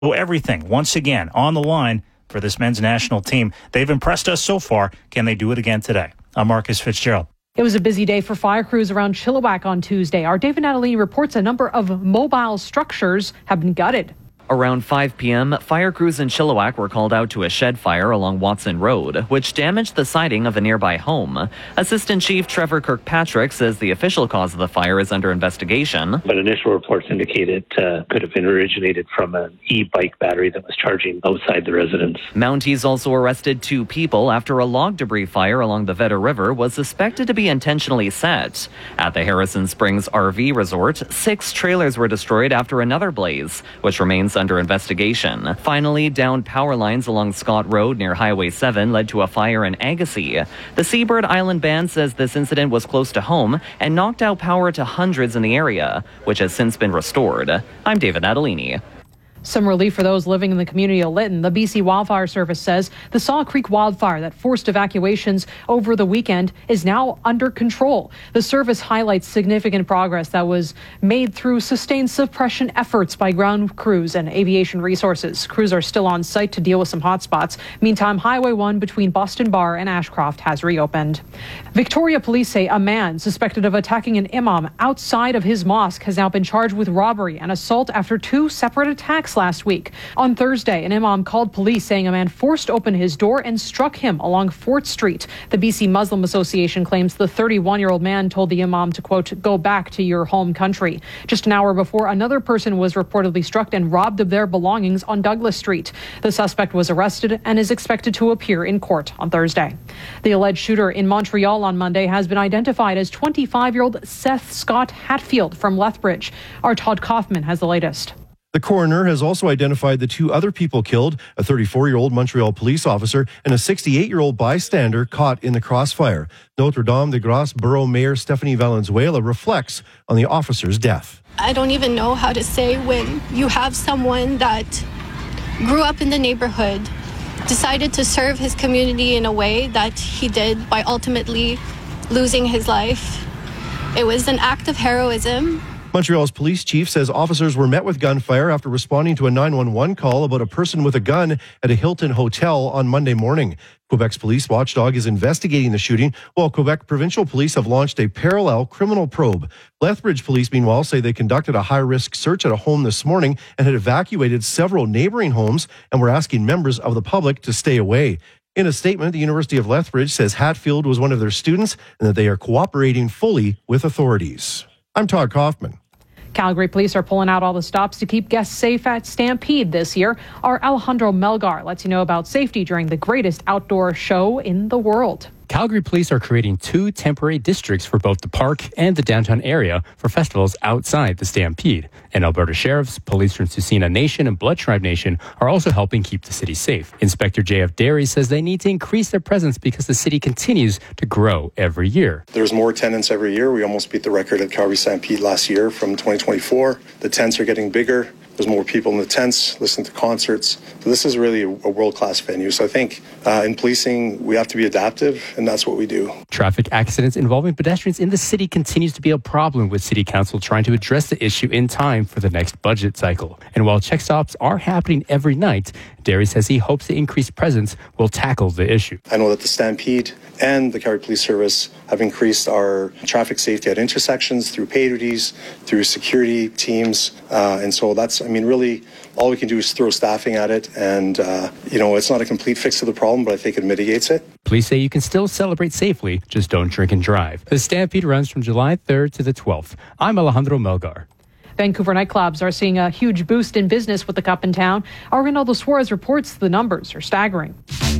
Everything, once again, on the line for this men's national team. They've impressed us so far. Can they do it again today? I'm Marcus Fitzgerald. It was a busy day for fire crews around Chilliwack on Tuesday. Our David Natalini reports a number of mobile structures have been gutted. Around 5 p.m., fire crews in Chilliwack were called out to a shed fire along Watson Road, which damaged the siding of a nearby home. Assistant Chief Trevor Kirkpatrick says the official cause of the fire is under investigation. But initial reports indicate it could have been originated from an e-bike battery that was charging outside the residence. Mounties also arrested 2 people after a log debris fire along the Vedder River was suspected to be intentionally set. At the Harrison Springs RV Resort, 6 trailers were destroyed after another blaze, which remains under investigation. Finally, downed power lines along Scott Road near Highway 7 led to a fire in Agassiz. The Seabird Island Band says this incident was close to home and knocked out power to hundreds in the area, which has since been restored. I'm David Natalini. Some relief for those living in the community of Lytton. The BC Wildfire Service says the Saw Creek wildfire that forced evacuations over the weekend is now under control. The service highlights significant progress that was made through sustained suppression efforts by ground crews and aviation resources. Crews are still on site to deal with some hotspots. Meantime, Highway 1 between Boston Bar and Ashcroft has reopened. Victoria police say a man suspected of attacking an imam outside of his mosque has now been charged with robbery and assault after 2 separate attacks last week. On Thursday, an imam called police saying a man forced open his door and struck him along Fort Street. The BC Muslim Association claims the 31-year-old man told the imam to, quote, go back to your home country. Just an hour before, another person was reportedly struck and robbed of their belongings on Douglas Street. The suspect was arrested and is expected to appear in court on Thursday. The alleged shooter in Montreal on Monday has been identified as 25-year-old Seth Scott Hatfield from Lethbridge. Our Todd Kaufman has the latest. The coroner has also identified the 2 other people killed, a 34-year-old Montreal police officer and a 68-year-old bystander caught in the crossfire. Notre Dame de Grace Borough Mayor Stephanie Valenzuela reflects on the officer's death. I don't even know how to say when you have someone that grew up in the neighborhood, decided to serve his community in a way that he did by ultimately losing his life. It was an act of heroism. Montreal's police chief says officers were met with gunfire after responding to a 911 call about a person with a gun at a Hilton hotel on Monday morning. Quebec's police watchdog is investigating the shooting, while Quebec provincial police have launched a parallel criminal probe. Lethbridge police, meanwhile, say they conducted a high-risk search at a home this morning and had evacuated several neighboring homes and were asking members of the public to stay away. In a statement, the University of Lethbridge says Hatfield was one of their students and that they are cooperating fully with authorities. I'm Todd Kaufman. Calgary police are pulling out all the stops to keep guests safe at Stampede this year. Our Alejandro Melgar lets you know about safety during the greatest outdoor show in the world. Calgary police are creating 2 temporary districts for both the park and the downtown area for festivals outside the Stampede. And Alberta Sheriffs, police from Tsuut'ina Nation and Blood Tribe Nation are also helping keep the city safe. Inspector J.F. Derry says they need to increase their presence because the city continues to grow every year. There's more attendance every year. We almost beat the record at Calgary Stampede last year from 2024. The tents are getting bigger. There's more people in the tents, listening to concerts. So this is really a world-class venue. So I think in policing, we have to be adaptive, and that's what we do. Traffic accidents involving pedestrians in the city continues to be a problem, with City Council trying to address the issue in time for the next budget cycle. And while check stops are happening every night, Derry says he hopes the increased presence will tackle the issue. I know that the Stampede and the Calgary Police Service have increased our traffic safety at intersections through pay duties, through security teams. And so that's, really, all we can do is throw staffing at it. And, it's not a complete fix to the problem, but I think it mitigates it. Police say you can still celebrate safely, just don't drink and drive. The Stampede runs from July 3rd to the 12th. I'm Alejandro Melgar. Vancouver nightclubs are seeing a huge boost in business with the Cup in town. Our Ronaldo Suarez reports the numbers are staggering.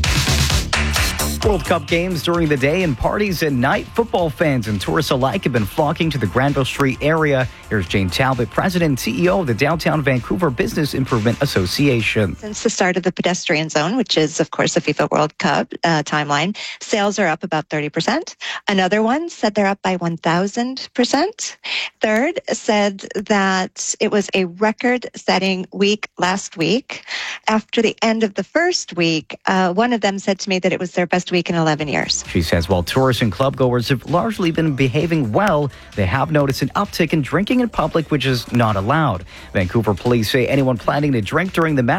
World Cup games during the day and parties at night. Football fans and tourists alike have been flocking to the Granville Street area. Here's Jane Talbot, President and CEO of the Downtown Vancouver Business Improvement Association. Since the start of the pedestrian zone, which is, of course, the FIFA World Cup timeline, sales are up about 30%. Another one said they're up by 1,000%. Third said that it was a record-setting week last week. After the end of the first week, one of them said to me that it was their best first week in 11 years. She says while tourists and clubgoers have largely been behaving well, they have noticed an uptick in drinking in public, which is not allowed. Vancouver police say anyone planning to drink during the match